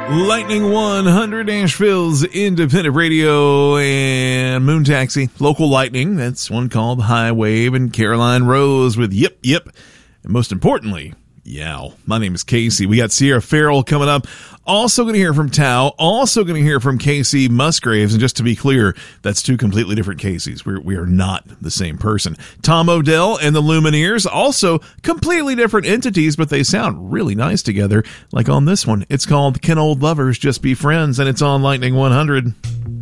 Lightning 100, Asheville's independent radio, and Moon Taxi, local lightning. That's one called High Wave, and Caroline Rose with Yip Yip. And most importantly, Yow. My name is Casey. We got Sierra Farrell coming up. Also going to hear from Tao. Also going to hear from Casey Musgraves. And just to be clear, that's two completely different Caseys. We are not the same person. Tom Odell and the Lumineers, also completely different entities, but they sound really nice together. Like on this one, it's called Can Old Lovers Just Be Friends? And it's on Lightning 100.